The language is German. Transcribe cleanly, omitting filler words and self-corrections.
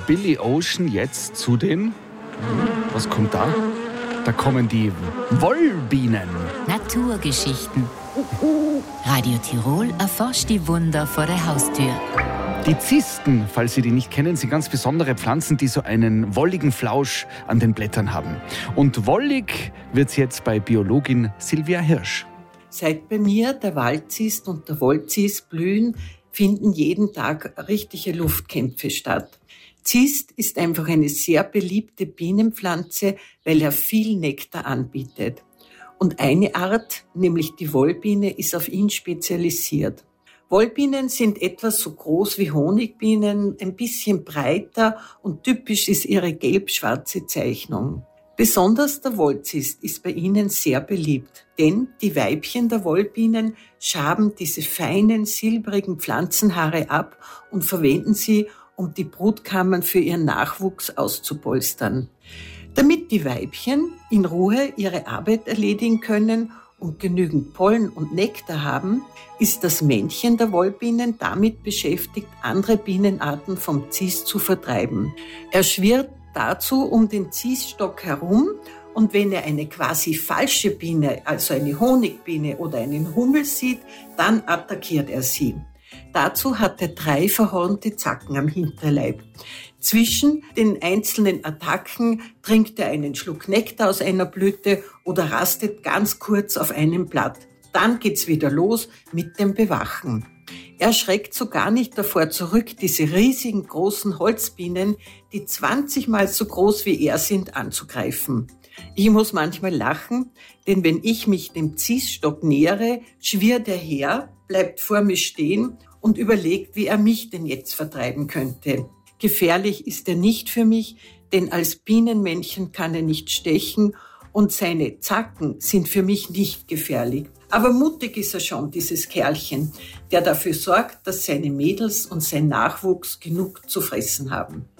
Billy Ocean jetzt zu den... Was kommt da? Da kommen die Wollbienen. Naturgeschichten. Radio Tirol erforscht die Wunder vor der Haustür. Die Zisten, falls Sie die nicht kennen, sind ganz besondere Pflanzen, die so einen wolligen Flausch an den Blättern haben. Und wollig wird's jetzt bei Biologin Silvia Hirsch. Seit bei mir der Waldzist und der Wollzist blühen, finden jeden Tag richtige Luftkämpfe statt. Zist ist einfach eine sehr beliebte Bienenpflanze, weil er viel Nektar anbietet. Und eine Art, nämlich die Wollbiene, ist auf ihn spezialisiert. Wollbienen sind etwa so groß wie Honigbienen, ein bisschen breiter und typisch ist ihre gelb-schwarze Zeichnung. Besonders der Wollzist ist bei ihnen sehr beliebt, denn die Weibchen der Wollbienen schaben diese feinen, silbrigen Pflanzenhaare ab und verwenden sie, um die Brutkammern für ihren Nachwuchs auszupolstern. Damit die Weibchen in Ruhe ihre Arbeit erledigen können und genügend Pollen und Nektar haben, ist das Männchen der Wollbienen damit beschäftigt, andere Bienenarten vom Zist zu vertreiben. Er schwirrt dazu um den Ziststock herum und wenn er eine quasi falsche Biene, also eine Honigbiene oder einen Hummel sieht, dann attackiert er sie. Dazu hat er 3 verhornte Zacken am Hinterleib. Zwischen den einzelnen Attacken trinkt er einen Schluck Nektar aus einer Blüte oder rastet ganz kurz auf einem Blatt. Dann geht's wieder los mit dem Bewachen. Er schreckt so gar nicht davor zurück, diese riesigen großen Holzbienen, die 20-mal so groß wie er sind, anzugreifen. Ich muss manchmal lachen, denn wenn ich mich dem Ziststock nähere, schwirrt er her, bleibt vor mir stehen und überlegt, wie er mich denn jetzt vertreiben könnte. Gefährlich ist er nicht für mich, denn als Bienenmännchen kann er nicht stechen und seine Zacken sind für mich nicht gefährlich. Aber mutig ist er schon, dieses Kerlchen, der dafür sorgt, dass seine Mädels und sein Nachwuchs genug zu fressen haben.